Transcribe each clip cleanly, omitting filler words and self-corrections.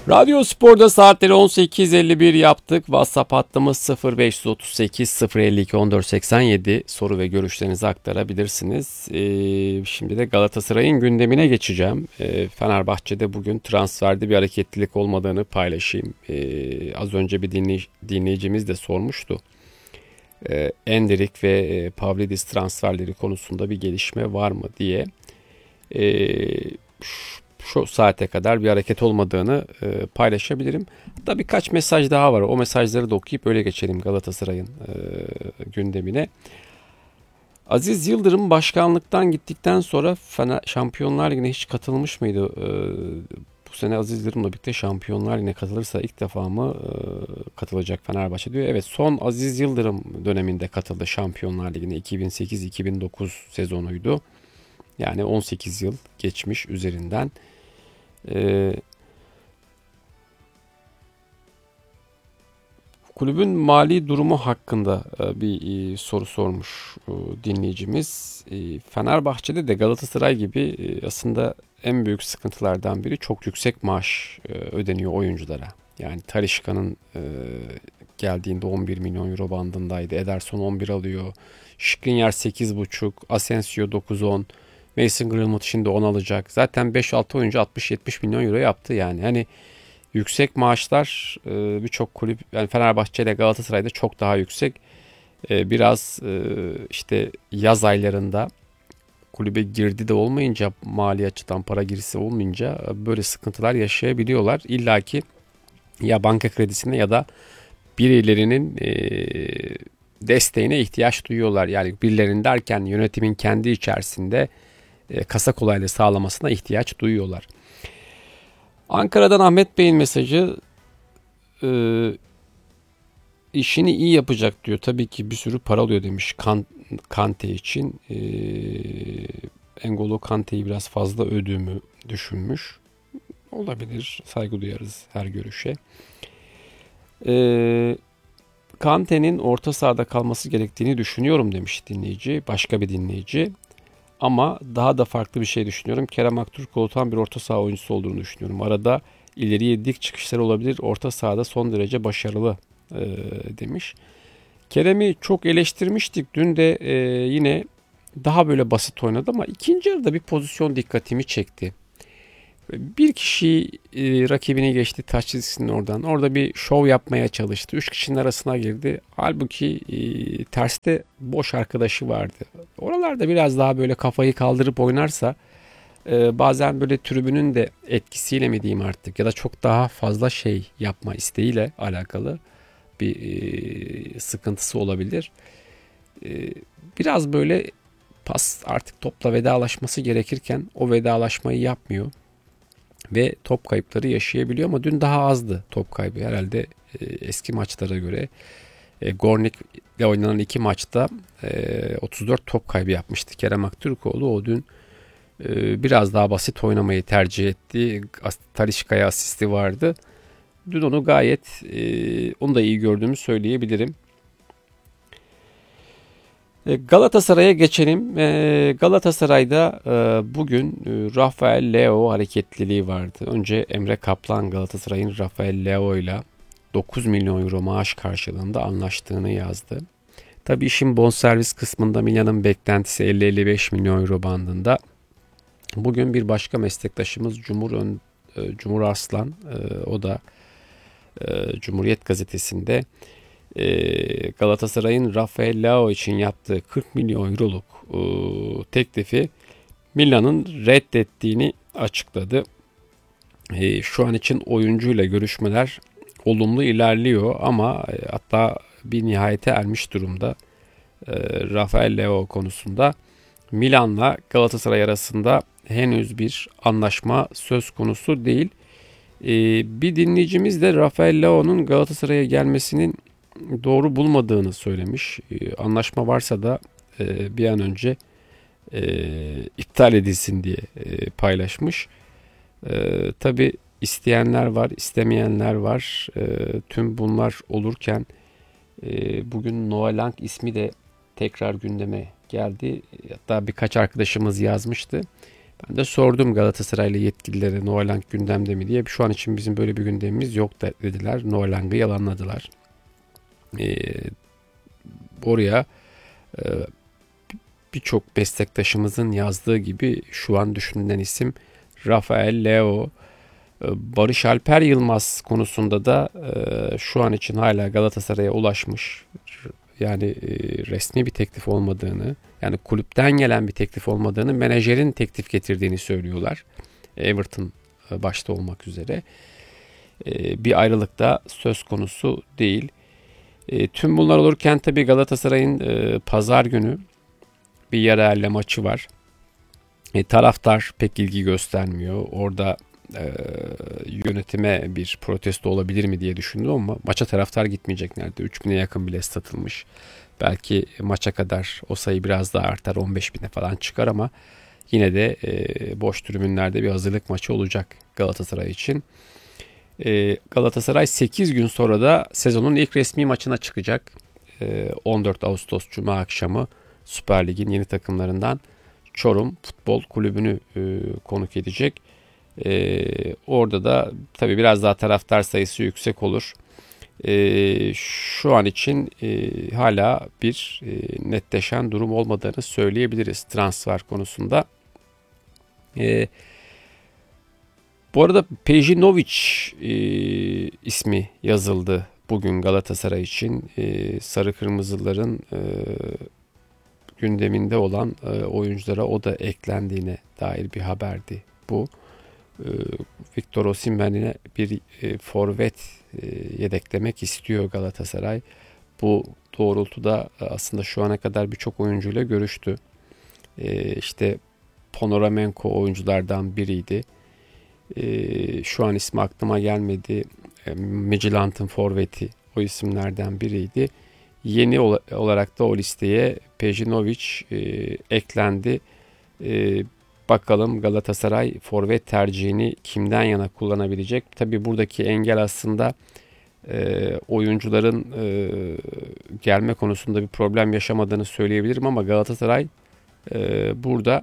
Radyo Spor'da saatleri 18.51 yaptık. WhatsApp hattımız 0538 052 1487. Soru ve görüşlerinizi aktarabilirsiniz. Şimdi de Galatasaray'ın gündemine geçeceğim. Fenerbahçe'de bugün transferde bir hareketlilik olmadığını paylaşayım. Az önce bir dinleyicimiz de sormuştu. Endrick ve Pavlidis transferleri konusunda bir gelişme var mı diye. Şu saate kadar bir hareket olmadığını paylaşabilirim. Hatta birkaç mesaj daha var. O mesajları da okuyup öyle geçelim Galatasaray'ın gündemine. Aziz Yıldırım başkanlıktan gittikten sonra Şampiyonlar Ligi'ne hiç katılmış mıydı? Bu sene Aziz Yıldırım'la birlikte Şampiyonlar Ligi'ne katılırsa ilk defa mı katılacak Fenerbahçe diyor. Evet, son Aziz Yıldırım döneminde katıldı Şampiyonlar Ligi'ne. 2008-2009 sezonuydu. Yani 18 yıl geçmiş üzerinden. Ee, Kulübün mali durumu hakkında bir soru sormuş dinleyicimiz. Fenerbahçe'de de Galatasaray gibi aslında en büyük sıkıntılardan biri çok yüksek maaş ödeniyor oyunculara. Yani Talisca'nın geldiğinde 11 milyon euro bandındaydı. Ederson 11 alıyor. Skriniar 8,5, Asensio 9-10. Mason Greenwood şimdi 10 alacak. Zaten 5-6 oyuncu 60-70 milyon euro yaptı yani. Hani yüksek maaşlar birçok kulüp, yani Fenerbahçe ile Galatasaray'da çok daha yüksek. Biraz işte yaz aylarında kulübe girdi de olmayınca, mali açıdan para girisi olmayınca böyle sıkıntılar yaşayabiliyorlar. İlla ki ya banka kredisine ya da birilerinin desteğine ihtiyaç duyuyorlar. Yani birilerinin derken yönetimin kendi içerisinde kasa kolaylığı sağlamasına ihtiyaç duyuyorlar. Ankara'dan Ahmet Bey'in mesajı, e, işini iyi yapacak diyor. Tabii ki bir sürü para alıyor demiş Kante için. N'Golo Kante'yi biraz fazla övdüğümü düşünmüş. Olabilir. Saygı duyarız her görüşe. E, Kante'nin orta sahada kalması gerektiğini düşünüyorum demiş dinleyici. Başka bir dinleyici. Ama daha da farklı bir şey düşünüyorum. Kerem Aktürkoğlu tam bir orta saha oyuncusu olduğunu düşünüyorum. Arada ileriye dik çıkışlar olabilir. Orta sahada son derece başarılı demiş. Kerem'i çok eleştirmiştik. Dün de yine daha böyle basit oynadı ama ikinci yarıda bir pozisyon dikkatimi çekti. Bir kişi rakibini geçti taç çizgisinin oradan. Orada bir şov yapmaya çalıştı. Üç kişinin arasına girdi. Halbuki terste boş arkadaşı vardı. Oralarda biraz daha böyle kafayı kaldırıp oynarsa bazen böyle tribünün de etkisiyle mi diyeyim artık, ya da çok daha fazla şey yapma isteğiyle alakalı bir sıkıntısı olabilir. Biraz böyle artık topla vedalaşması gerekirken o vedalaşmayı yapmıyor ve top kayıpları yaşayabiliyor ama dün daha azdı top kaybı. Herhalde eski maçlara göre Gornik ile oynanan iki maçta 34 top kaybı yapmıştı Kerem Aktürkoğlu. O dün biraz daha basit oynamayı tercih etti. Talisca'ya asisti vardı. Dün onu gayet onu da iyi gördüğümü söyleyebilirim. Galatasaray'a geçelim. Galatasaray'da bugün Rafael Leao hareketliliği vardı. Önce Emre Kaplan Galatasaray'ın Rafael Leao ile 9 milyon euro maaş karşılığında anlaştığını yazdı. Tabii işin bonservis kısmında Milan'ın beklentisi 50-55 milyon euro bandında. Bugün bir başka meslektaşımız Cumhur Arslan, o da Cumhuriyet Gazetesi'nde Galatasaray'ın Rafael Leao için yaptığı 40 milyon euroluk teklifi Milan'ın reddettiğini açıkladı. Şu an için oyuncuyla görüşmeler olumlu ilerliyor ama hatta bir nihayete ermiş durumda Rafael Leao konusunda. Milan'la Galatasaray arasında henüz bir anlaşma söz konusu değil. Bir dinleyicimiz de Rafael Leao'nun Galatasaray'a gelmesinin doğru bulmadığını söylemiş. Anlaşma varsa da bir an önce iptal edilsin diye paylaşmış. Tabii isteyenler var, istemeyenler var. Tüm bunlar olurken bugün Noah Lang ismi de tekrar gündeme geldi. Hatta birkaç arkadaşımız yazmıştı. Ben de sordum Galatasaraylı yetkililere Noah Lang gündemde mi diye. Şu an için bizim böyle bir gündemimiz yok dediler. Noah Lang'ı yalanladılar. Ee, Oraya e, birçok meslektaşımızın yazdığı gibi şu an düşünülen isim Rafael Leao. Barış Alper Yılmaz konusunda da şu an için hala Galatasaray'a ulaşmış. Yani resmi bir teklif olmadığını, yani kulüpten gelen bir teklif olmadığını, menajerin teklif getirdiğini söylüyorlar. Everton başta olmak üzere. Bir ayrılık da söz konusu değil. Tüm bunlar olurken tabii Galatasaray'ın pazar günü bir yerelle maçı var. Taraftar pek ilgi göstermiyor. Orada yönetime bir protesto olabilir mi diye düşündüm ama maça taraftar gitmeyecek nerede. 3.000'e yakın bile satılmış. Belki maça kadar o sayı biraz daha artar, 15.000'e falan çıkar ama yine de boş tribünlerde bir hazırlık maçı olacak Galatasaray için. Galatasaray 8 gün sonra da sezonun ilk resmi maçına çıkacak. 14 Ağustos Cuma akşamı Süper Lig'in yeni takımlarından Çorum Futbol Kulübü'nü konuk edecek. Orada da tabii biraz daha taraftar sayısı yüksek olur. Şu an için hala bir netleşen durum olmadığını söyleyebiliriz transfer konusunda. Bu arada Pejinovic ismi yazıldı bugün Galatasaray için. Sarı Kırmızıların gündeminde olan oyunculara o da eklendiğine dair bir haberdi bu. Victor Osimhen'e bir forvet yedeklemek istiyor Galatasaray. Bu doğrultuda aslında şu ana kadar birçok oyuncuyla görüştü. İşte Ponoramenko oyunculardan biriydi. Şu an ismi aklıma gelmedi. Midtjylland'ın forveti o isimlerden biriydi. Yeni olarak da o listeye Pejinovic eklendi. Bakalım Galatasaray forvet tercihini kimden yana kullanabilecek? Tabii buradaki engel aslında oyuncuların gelme konusunda bir problem yaşamadığını söyleyebilirim ama Galatasaray burada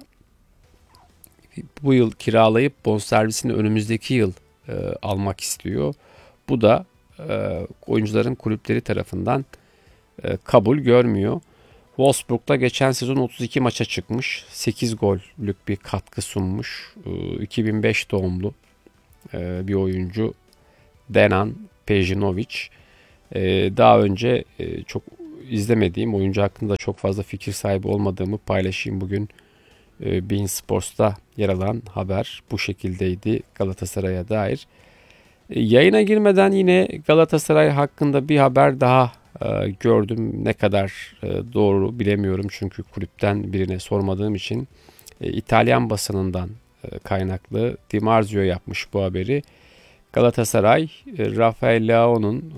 bu yıl kiralayıp bonservisini önümüzdeki yıl almak istiyor. Bu da oyuncuların kulüpleri tarafından kabul görmüyor. Wolfsburg'da geçen sezon 32 maça çıkmış. 8 gollük bir katkı sunmuş. 2005 doğumlu bir oyuncu Denan Pejinovic. Daha önce çok izlemediğim oyuncu hakkında çok fazla fikir sahibi olmadığımı paylaşayım bugün. Bein Sports'ta yer alan haber bu şekildeydi Galatasaray'a dair. Yayına girmeden yine Galatasaray hakkında bir haber daha gördüm. Ne kadar doğru bilemiyorum çünkü kulüpten birine sormadığım için. İtalyan basınından kaynaklı Di Marzio yapmış bu haberi. Galatasaray Rafael Leao'nun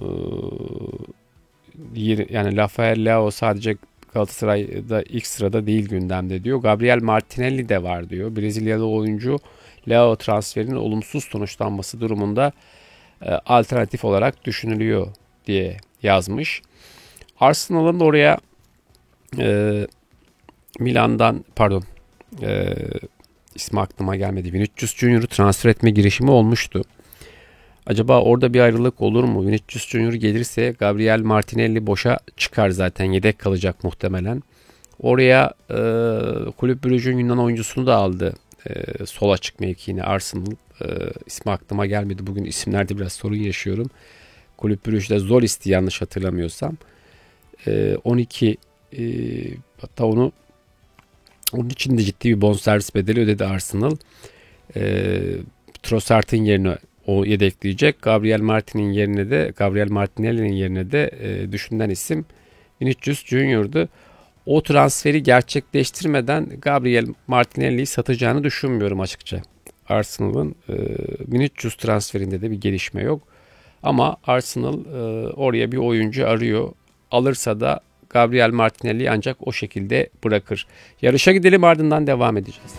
yani Rafael Leao sadece Galatasaray'da ilk sırada değil gündemde diyor. Gabriel Martinelli de var diyor. Brezilyalı oyuncu Leao transferinin olumsuz sonuçlanması durumunda alternatif olarak düşünülüyor diye yazmış. Arsenal'ın da oraya Milan'dan ismi aklıma gelmedi. Vinicius Junior'u transfer etme girişimi olmuştu. Acaba orada bir ayrılık olur mu? Vinicius Junior gelirse Gabriel Martinelli boşa çıkar zaten. Yedek kalacak muhtemelen. Oraya Kulüp Brugge'ün Yunan oyuncusunu da aldı. Sol açık mevkiine Arsenal. İsmi aklıma gelmedi. Bugün isimlerde biraz sorun yaşıyorum. Kulüp Brugge'de Zolis'ti yanlış hatırlamıyorsam. 12 hatta onun için de ciddi bir bonservis bedeli ödedi Arsenal. Trossard'ın yerine o yedekleyecek. Gabriel Martinelli'nin yerine de düşünülen isim Vinicius Junior'du. O transferi gerçekleştirmeden Gabriel Martinelli'yi satacağını düşünmüyorum açıkça. Arsenal'ın Vinicius transferinde de bir gelişme yok. Ama Arsenal oraya bir oyuncu arıyor. Alırsa da Gabriel Martinelli'yi ancak o şekilde bırakır. Yarışa gidelim, ardından devam edeceğiz.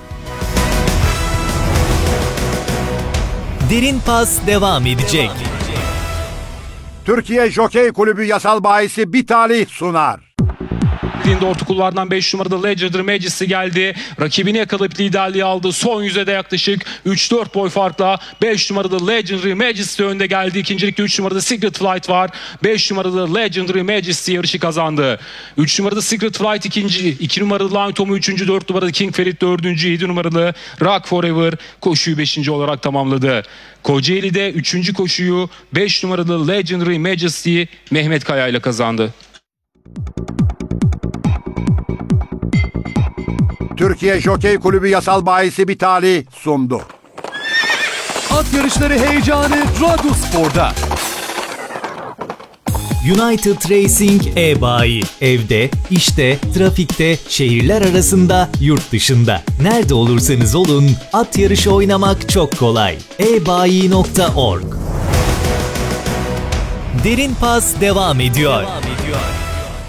Derin Pas devam edecek. Türkiye Jokey Kulübü Yasal Bayisi Bitalih sunar. Orta kulvardan 5 numarada Legendary Majesty geldi. Rakibini yakalayıp liderliği aldı. Son yüzede yaklaşık 3-4 boy farkla 5 numarada Legendary Majesty önde geldi. İkincilikte 3 numarada Secret Flight var. 5 numarada Legendary Majesty yarışı kazandı. 3 numarada Secret Flight ikinci. 2 numarada Lion Tomu üçüncü. 4 numarada King Ferit dördüncü. 7 numaralı Rock Forever koşuyu 5. olarak tamamladı. Kocaeli'de 3. koşuyu 5 numaralı Legendary Majesty Mehmet Kaya ile kazandı. Türkiye Jokey Kulübü yasal bahisi Bitali sundu. At yarışları heyecanı Radyospor'da. United Racing e-bayi. Evde, işte, trafikte, şehirler arasında, yurt dışında. Nerede olursanız olun, at yarışı oynamak çok kolay. ebayi.org. Derin Pas devam ediyor.